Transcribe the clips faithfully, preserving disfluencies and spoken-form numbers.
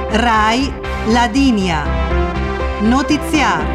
Rai Ladinia. Notiziar.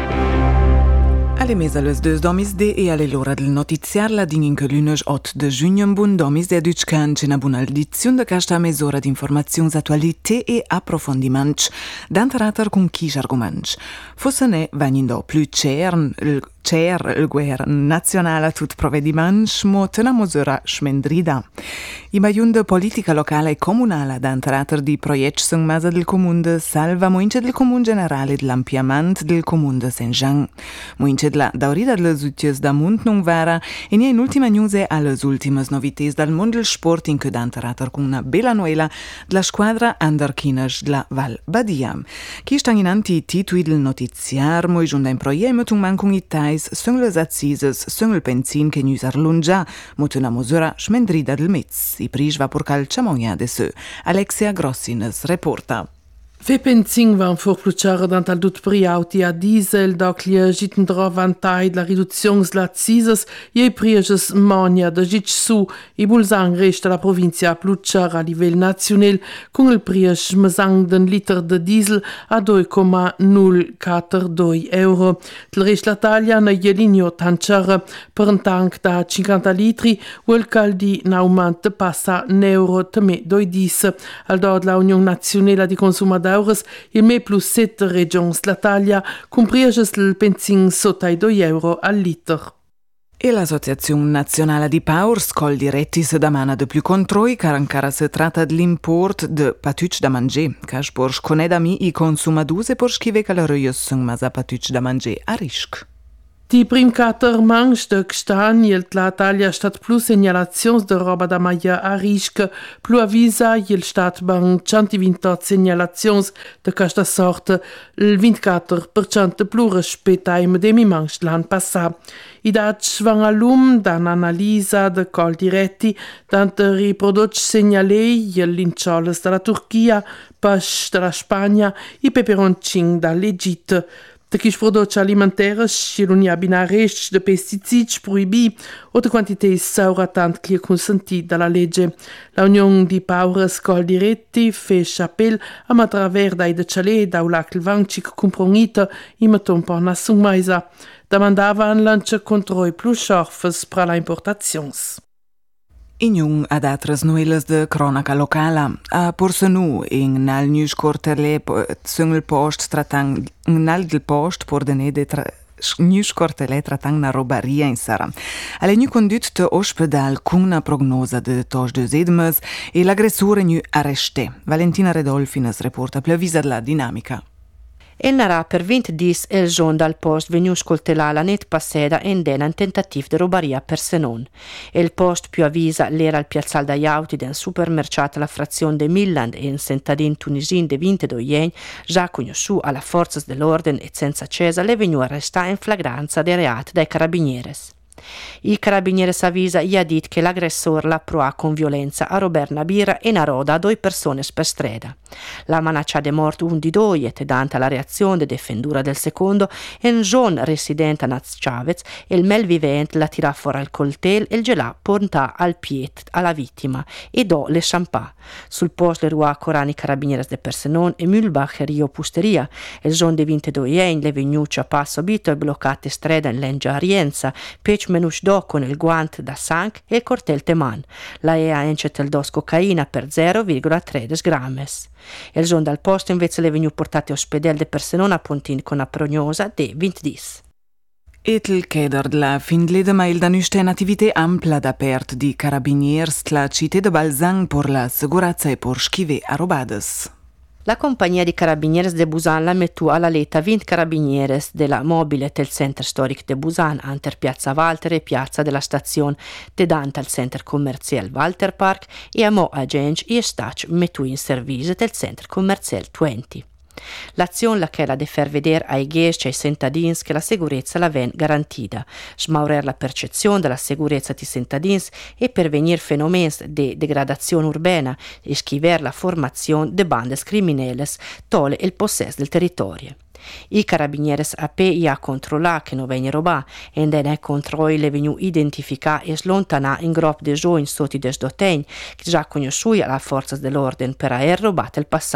Alle mese les deux domis de e alle l'ora del notiziar la dinin che l'unes ot de giugno bun domis de duccan c'è una buona edizione de casta mesura di informazioni attualità e approfondimenti d'antarater con chi argomenti. Fosse ne venindo più cern il cer il governo nazionale tut provvediments mo tena misura smendrida. I baiun de politica locale e comunale d'antarater di proiect sunt masa del comune de Salva, moince del comune generale dell'ampliament del comune de Saint-Jean. Moince la daurida delle utias da mund non vera e in ultima news alle ultimas novités dal mondo del sport in che d'antarater con una bella novella della squadra Anderkiners della Val Badia. Chi sta in anti titoli del notiziar, mo giunta in proiect man con i tais sunt les assises, sunt il pensin che nus arlungia, mot una misura smendrida del mezz. I prisch va porcal ciamonia de se. Alexia Grossines reporta. Fe pensing van forpluciare dant al dut priauti a diesel, da clia gitten drauf antai la riduzions la cises, je prieges mania da git su, i bulsang resta la provincia pluciare a livel nazional, con il prieg mesang den liter de diesel a due virgola zero quattro due euro. Il rest l'Italia na je linio tanciare per un tank da cinquanta litri, o il caldi in aumento passa un euro teme due dis. Al dod la Unione Nazionale di Consumatori il me plus sette regions l'Italia, compreges il benzin sotto ai due euro al liter. E l'Associazione Nazionale di Paurs col diretti se damana de più controi, car ancora si tratta dell'import de patuc da manger, cash por sconedami i consumadus e por schive calorius sunt masa patuc da manger a risc. Die prim quater manch de stan jelt la Italia stat plus segnalazions de roba da maia a risc, plus avisa jel stat ban centovintotto segnalazions de casta sorte, il ventiquattro per cento plus rispetto ai medemi manch l'an passà. I dati van a lum dan analisa de col diretti, tant riprodotti segnalei jel lincioles dalla Turchia, pesce dalla Spagna, i peperoncin dall'Egitto. De quis prodotti alimentari și l'unia binarești de pesticidi proibi o de quantități sauratant che è consentita dalla legge. La Unione di Paures col diretti fece appel a matraver dai de chalé da ulac il vancic compronita i maton por nasun maisa. Demandavan lance controi plus scharfes pra la importazions. Ignung ad altres novelas de cronaca locala. A Porsenu, in nal news cortele, sunt il post tratang, nal del post pordene de tra, news cortele tratang na robaria in Sara. Ale nu condut te ospedal con una prognosa de tos de edmes e l'aggressore nu arresté. Valentina Redolfines reporta plevisa la dinamica. El narà per venti dis el giorno dal post venu scoltelà la net passeda en dena un tentativ de robaria per Senon. El post più avvisa l'era al piazzal da Iauti den supermercato la frazione de Milland e un centadin tunisin de ventidue anni, già conosciuto alla forze dell'ordine e senza cesa, le venu arrestà in flagranza de reat dai carabinieri. Il carabiniere avvisa gli ha detto che l'aggressore la proa con violenza a Robert Nabira e Naroda a due persone per strada. La minaccia di morte un di due e dante la reazione de defendura del secondo e un giovane residente a Naz Chavez e il malvivente la tira fuori al coltello e il gelà porta al pied alla vittima e do le champà. Sul posto le rua corani carabinieri de Persenon e Mühlbach e Rio Pusteria e il giovane di ventidue anni le venucci a passo abito e bloccate strada in Lengia Arienza pech menus do con il guante da sangue e il cortel teman. La E A encet il dos cocaina per zero virgola tredici grammes. Il giorno dal posto invece le venu portate ospedale de Persenon a Pontin con una prognosa de venti dis. Et il cheder della Findlede ma il danuste un'attività ampla da pert di carabiniers la città de Balzan por la sicurezza e por schive a robades. La compagnia di Carabinieri de Busan la mettu alla letta venti carabinieri della mobile del Center Storic de Busan, anter Piazza Walter e Piazza della Stazione, te dante al Center Commercial Walter Park e a mo agenti e stac mettu in servizio del Center Commercial venti. L'azione la che la de fer vedere ai ghiesci e ai cittadini che la sicurezza la ven garantita, smaurer la percezione della sicurezza di cittadini e pervenir fenomeni di degradazione urbana e schiver la formazione de bandes criminelles tole il possesso del territorio. I carabinieri a P I a controllare che non vengono rubati e nei controlli le vengono identificati e slontanati in gruppi di giovani sotto i desdottegni che già conosciuti alla forza dell'ordine per aver rubato il passato.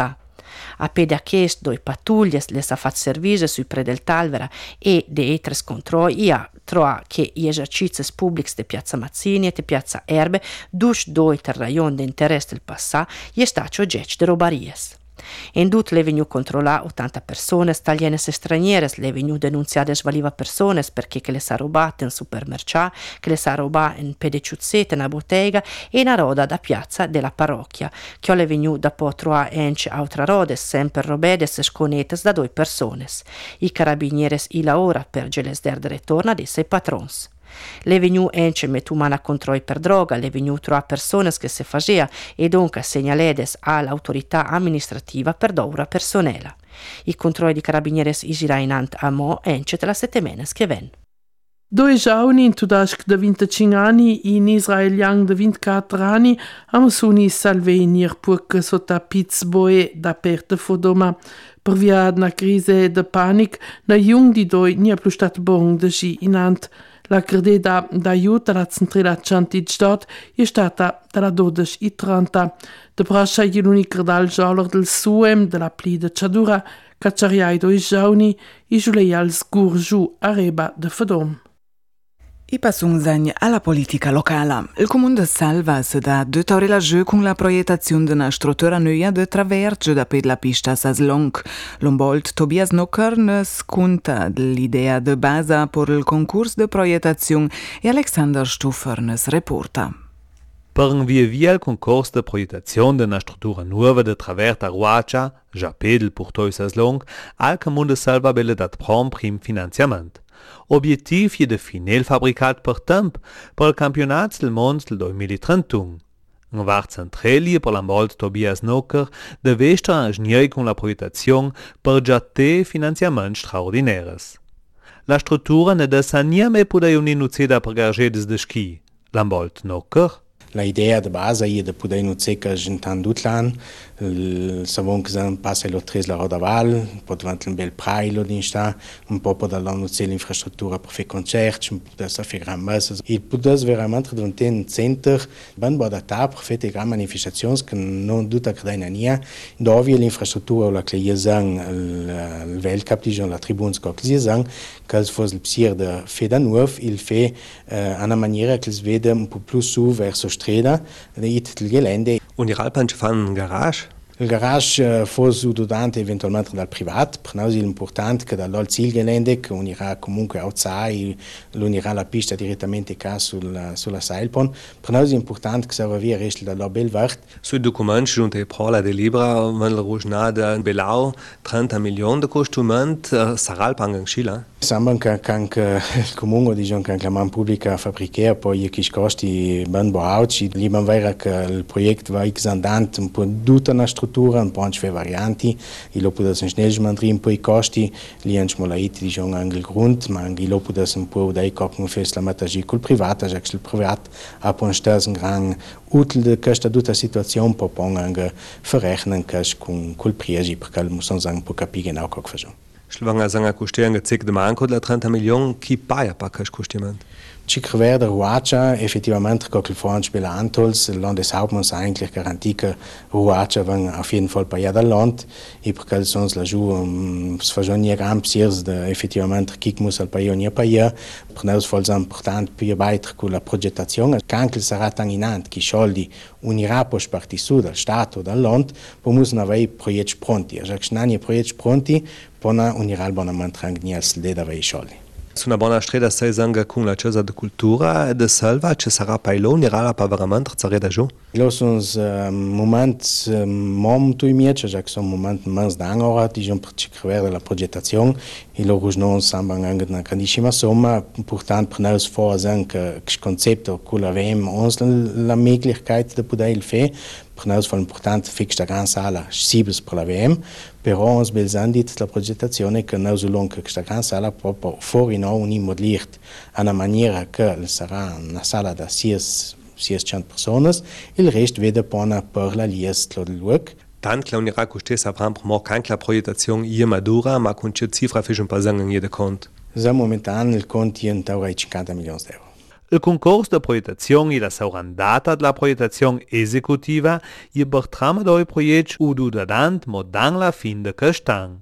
Appena a chiesto due pattuglie le sa fatto servizio sui pre del Talvera e de etres controlli e a troa che gli esercizi pubblici de Piazza Mazzini e de Piazza Erbe dus due ter rayon de interesse del passà gli stacio oggetto de robaries. In tut le venu controllare ottanta persone italiane e straniere, le venu denunziate svaliva persone perché che le sa rubate in supermercato, che le sa rubate in pedeciuzzette, in bottega e in roda da piazza della parrocchia, che le venu da po' trovare anche altre rode, sempre robedes e sconetes da due persone. I carabinieri i la ora per geles der de ritorno di sei patrons. Le venu ence met umana controlli per droga, le venu troa persone che se facea e dunque segnaledes all'autorità amministrativa per d'ora personela. I controlli di carabinieri isirà in ant a mo ence te la settimana che ven. Due giovani in tudasc de venticinque anni e in israelian de ventiquattro anni am suni salvenir puc sota Pizzboe da per de Fodoma. Per via na crise de panic, na jung di doi nie plus stat bon de gi inant. La credita d'aiuto alla centrale Chanti Stat è stata dalla dodici e trenta. De braccia è l'unica dal giallo del Suem della pli de Chadura, cacciariai due giorni e Giulial Sgurgiu a Reba de Fodom. I passum zagn alla politica locale. Il comune de Salva se da dottore la jeu con la proiettazione di una struttura nuova de traverge da per la pista Saslong. L'ombolt Tobias Nocker ne sconta l'idea de base per il concorso de proiettazione e Alexander Stuffer ne reporta. Per un via via il concorso de proiettazione di una struttura nuova de traverta Ruaccia, già pedel portoi Saslong, al comune de Salva belle dat prom prim finanziamento. Obiettiv je definir il fabricat per temp per il campionat del mond del duemilatrentuno. Un var centrali per l'ambolt Tobias Nocker de vestra ingegner con la proiettazione per già te finanziamenti straordinaires. La struttura ne da saniame pude uninuceda per gargedes de ski. L'ambolt Nocker La idea de base è di poter iniziare in Dutlan. Sappiamo che sono passati lo tre la roda val, poi davanti un bel prailo di sta, un po' per iniziare l'infrastruttura per fare concerti, un po' per fare gran messe. E poter veramente diventare un centro ben adattato per fare grandi manifestazioni che non tutta credena nia, dove l'infrastruttura la che gli sang il Weltcup di la tribuna che gli sang, che fosse il piacere di fare nuovo, il fa a una maniera che si vede un po' più su verso strada, il gelände. Und die Ralpans fanno un garage? Il garage fosse udante eventualmente dal privato, per noi è importante che dal Zielgelände, che unirà comunque outside, unirà la pista direttamente qua sulla, sulla Seilbahn, per noi è importante che sia via resto dal Belvert. Sui documenti giunti Paula de Libra, wenn la Rujnada in Belau, trenta milioni di costumenti, sarà il pangang Schila? Sembra che anche il comune, diciamo che la man pubblica fabbrica, poi che costi ben boauci, lieber wäre che il progetto va andante un po' tutta una struttura, un po' anche varianti, e lo può schnell mandare un po' i costi, li hanno molati diciamo anche il grund, ma anche lo può un po' dai coppen fest la metagia col privato, già che il privato ha poi un gran utile di questa tutta situazione, poi anche verrechnen con col priesi, perché possiamo un po' capire genau cosa facciamo. Šlvanga zanga koštejanga cek de manko dla trenta milijon, ki paja pa kaš koštiment. Cic de Ruaccia, effettivamente, как il Franz Bela Antols, il Landeshauptmann eigentlich garantiert, que Ruaccia van auf jeden Fall bei jeder Land, e perché sons la giù, es fa già gran psiers de effettivamente kik muss al paio nie paia, per noi è importante più weiter con la progettazione, che anche sarà tan inant, che soldi unirà poi parti su dal Stato, dal Land, poi mussono avere progetti pronti, già che non i progetti pronti, poi unirà il bonamente anche nie al de avere soldi. Su una buona strada sei zanga con la Casa de Cultura e de Salva, ci sarà pailo, nirà pa veramente rzare da giù? Lo sono uh, momenti uh, molto imieci, già che sono momenti mens d'angora, diciamo per cercare della progettazione, e loro non sembra anche una grandissima somma, importante per noi fare che il concetto che abbiamo uns la möglichkeit di poter fare, per noi è importante fixare la grande sala, sibes per la V M, però uns belzandi la progettazione che noi so lungo che questa grande sala proprio fuori noi unimodelliert, a una maniera che sarà una sala da seicento persone, il resto vede poi per la liest del luogo. Dann klaunira kustesa pram mo kankla projettazione ie madura, ma con c'è cifra fission pasang in jede cont. Za momentan il conto è in cinquanta milioni di euro. Il concorso de proiettazione e la saurandata della proiettazione esecutiva e bertrama doi proiect udu dadant modan la fin de quest'anno.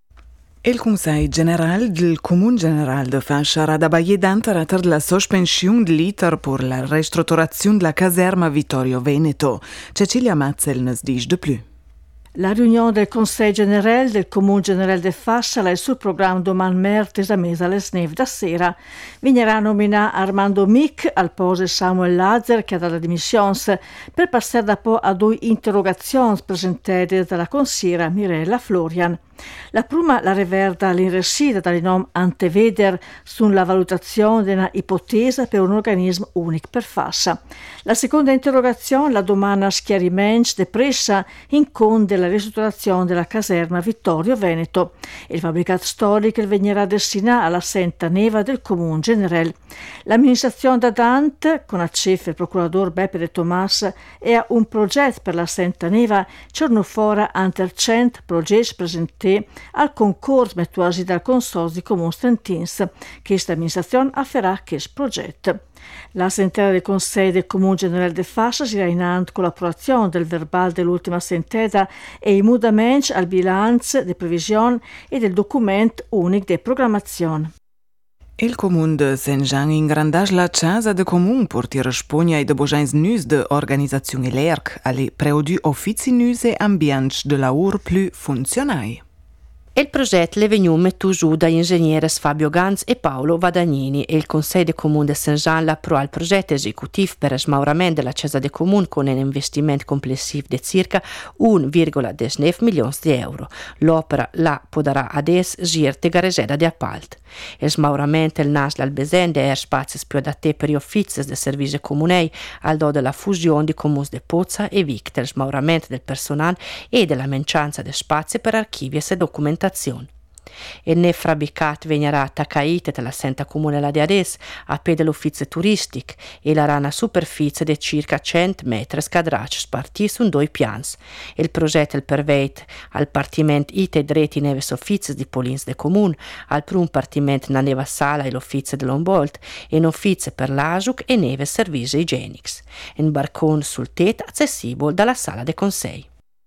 Il Conseil General del Comune General de Fascia ha dabaiedat rater la sospensione dell'iter per la ristrutturazione della caserma Vittorio Veneto. Cecilia Mazzel ne dice de plus. La riunione del Conseil General del Comune General de Fascia è sul programma domani mercoledì a mesa alle nove da sera. Vignerà nominato Armando Mic al posto di Samuel Lazer che ha dato dimissioni per passare dopo a due interrogazioni presentate dalla consigliera Mirella Florian. La prima la riverda all'inrescita dal nome Anteveder sulla valutazione di una ipotesi per un organismo unico per Fascia. La seconda interrogazione la domanda schiarimenti de pressa in conto della ristrutturazione della caserma Vittorio Veneto. Il fabbricato storico venirà destinato alla Santa Neva del Comune Generale. L'amministrazione da Dante, con a cef il procuratore Beppe De Tomas, e ha un progetto per la Santa Neva, c'erano fuori ante cento progetti presentati al concorso mettuasi dal Consorzio di Comune Trentins. Questa amministrazione afferrà questo progetto. La sentenza del Consiglio del Comune Generale de Fascia si in con l'approvazione del verbale dell'ultima sentenza e i mudamenti al bilancio di previsione e del documento unico di programmazione. Il Comune de Saint-Jean ingrandage la casa de Comune per ti rispondere ai debojans nus de organizzazione L E R C alle preudi offizi nus e ambienti de lavoro più funzionali. Il progetto è venuto messo giù da ingegneri Fabio Ganz e Paolo Vadagnini e il Consiglio del Comune di Saint-Jean l'ha approvato il progetto esecutivo per il smauramento della casa del Comune con un investimento complessivo di circa uno virgola diciannove milioni di euro. L'opera la potrà adesso girare gareggiata di appalto. Il smauramento è il nasce al bisogno di avere spazi più adatti per gli uffici del servizio comunale al do della fusione di comuni di Pozza e Vic, del smauramento del personale e della mancanza di spazi per archivi e documentazione. E ne frabicat venirà attaccata dalla Santa Comune la di Ades a pe dell'uffizio turistico e la rana superficie di circa cento metri squadrati spartiti su due piani. Il progetto il perveit al partimento ite dretti neves uffizi di Polins de Comune, al primo partimento na neva sala e l'uffizio dell'Ombolt e un uffizio per l'Ajuc e neve servizi igienici. Un barcone sul tetto accessibile dalla sala de Consiglio.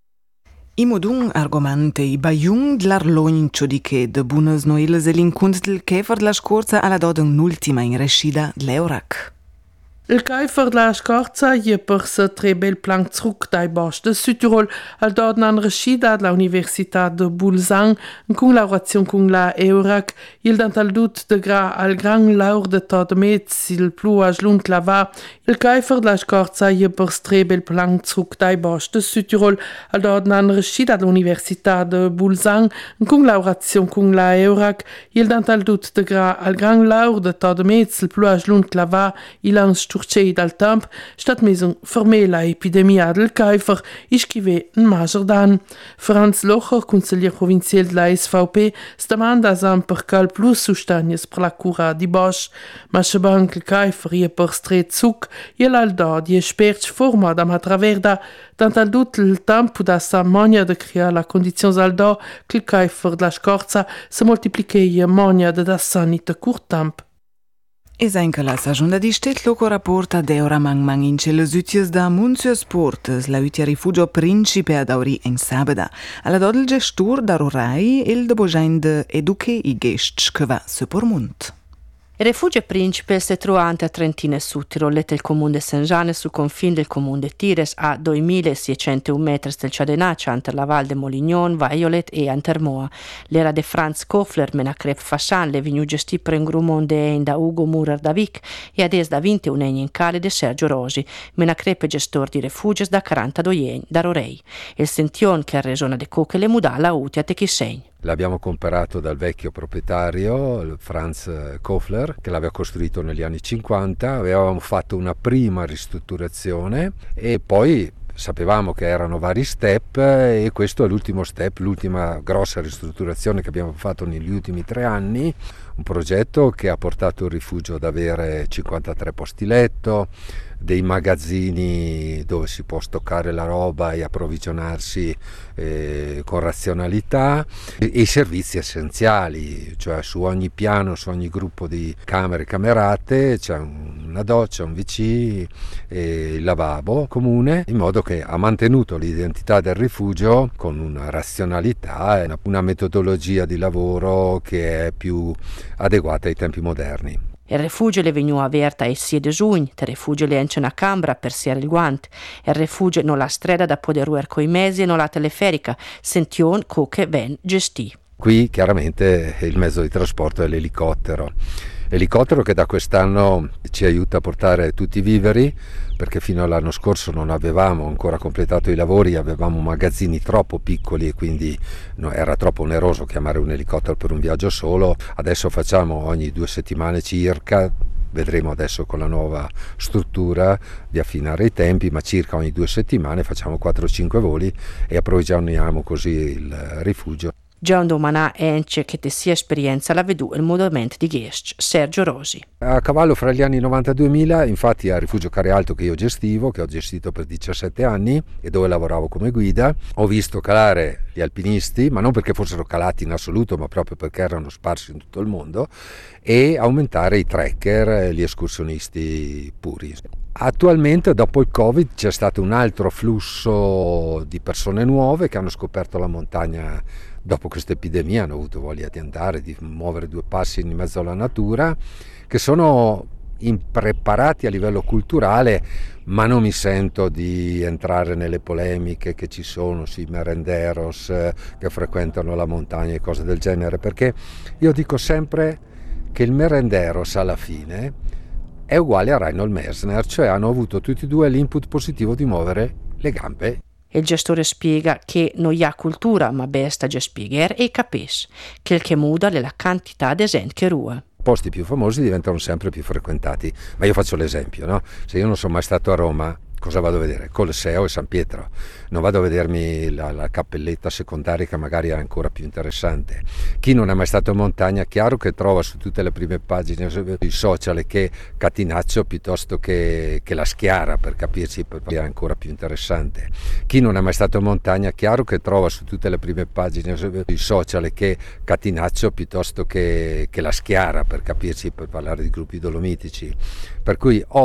I modun argomante i baiung dell'arloncio di che de buonas noiles e l'incont del Käfer della scorsa alla dod un'ultima in rescida dell'Eurac. Il Käfer della scorsa je per se trebe il plan zurück dai Bosch de Südtirol al dod an rescida della Università de Bolzano in collaborazione con la Eurac il dantal dut de gra al gran laur de tod metz il plu a jlunt lava. Il Käfer della scorsa je per strebe il plan zurück dai Bosch de Südtirol al dod an rescida dell'Università de Bolzano in collaborazione con la Eurac il dantal dut de gra al gran laur de tod metz il plu a jlunt lava il an Turcei dal temp, stat mesung fermé la epidemia del Käfer, ischive in Magerdan. Franz Locher, consigliere provinciale della S V P, stamanda sam per cal plus sustagnes per la cura di Bosch, ma se banc il Käfer je per stret zuc, je l'alda di esperts forma da matraverda, tant al dut il tempo da sa mania de creare la condizione alda che il Käfer della scorza se moltiplicheie mania de da sanite curt temp. E anche la stagione di Stetloco rapporta d'eura mang mang in celle sutias da Munzio Sport, la utia rifugio principe ad auri in sabada. Alla dod il gestur da Rorai il de bojain de eduche i gest che va se por munt. Il rifugio principe si trova a Trentino e Südtirol, il comune di Saint-Jean sul confine del comune di Tires a duemilaseicentouno metri del Ciadenaccia ante la Val de Molignon, Violet e Antermoa. L'era di Franz Kofler, menacrep Fascian, le venu gestì per un grumon de da Ugo Murer da Vic e adesso da ventuno anni in cale di Sergio Rosi, menacrep gestor di rifugio da quarantadue anni da Rorei. Il sention che ha regione de Coche le muda la uti a Techisegn. L'abbiamo comprato dal vecchio proprietario, Franz Kofler, che l'aveva costruito negli anni cinquanta. Avevamo fatto una prima ristrutturazione e poi sapevamo che erano vari step e questo è l'ultimo step, l'ultima grossa ristrutturazione che abbiamo fatto negli ultimi tre anni. Un progetto che ha portato il rifugio ad avere cinquantatré posti letto, dei magazzini dove si può stoccare la roba e approvvigionarsi eh, con razionalità, e, e i servizi essenziali, cioè su ogni piano, su ogni gruppo di camere camerate c'è un, una doccia, un V C e il lavabo comune, in modo che ha mantenuto l'identità del rifugio con una razionalità e una, una metodologia di lavoro che è più adeguata ai tempi moderni. Il rifugio le vegnu aperta il sei giugno, il rifugio le ence una cambra per siare il guant, il rifugio non la strada da poter ruer coi mezzi e non la teleferica, sention coche ben gestì. Qui chiaramente il mezzo di trasporto è l'elicottero. Elicottero che da quest'anno ci aiuta a portare tutti i viveri, perché fino all'anno scorso non avevamo ancora completato i lavori, avevamo magazzini troppo piccoli e quindi no, era troppo oneroso chiamare un elicottero per un viaggio solo. Adesso facciamo ogni due settimane circa, vedremo adesso con la nuova struttura di affinare i tempi, ma circa ogni due settimane facciamo quattro o cinque voli e approvvigioniamo così il rifugio. Già un domanà ence che te sia esperienza la vedù il movimento di Gest, Sergio Rosi. A cavallo fra gli anni novanta e duemila, infatti al rifugio Carre Alto che io gestivo, che ho gestito per diciassette anni e dove lavoravo come guida, ho visto calare gli alpinisti, ma non perché fossero calati in assoluto, ma proprio perché erano sparsi in tutto il mondo, e aumentare i trekker, gli escursionisti puri. Attualmente dopo il Covid c'è stato un altro flusso di persone nuove che hanno scoperto la montagna dopo questa epidemia, hanno avuto voglia di andare, di muovere due passi in mezzo alla natura, che sono impreparati a livello culturale, ma non mi sento di entrare nelle polemiche che ci sono sui merenderos che frequentano la montagna e cose del genere, perché io dico sempre che il merenderos alla fine è uguale a Reinhold Messner, cioè hanno avuto tutti e due l'input positivo di muovere le gambe. Il gestore spiega che non hi ha cultura, ma basta già spiegare e capisce che il che muda è la quantità di gente che rua. I posti più famosi diventano sempre più frequentati, ma io faccio l'esempio, no? Se io non sono mai stato a Roma, cosa vado a vedere? Colosseo e San Pietro. Non vado a vedermi la, la cappelletta secondaria che magari è ancora più interessante. Chi non è mai stato in montagna, chiaro che trova su tutte le prime pagine sui social che Catinaccio piuttosto che, che la Schiara, per capirci, è ancora più interessante. Chi non è mai stato in montagna, chiaro che trova su tutte le prime pagine sui social che Catinaccio piuttosto che, che la Schiara, per capirci, per parlare di gruppi dolomitici. Per cui ho